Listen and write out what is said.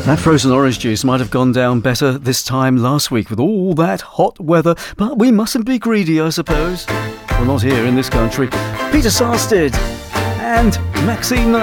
That frozen orange juice might have gone down better this time last week with all that hot weather, but we mustn't be greedy, I suppose. Well, not here in this country. Peter Sarsted and Maxine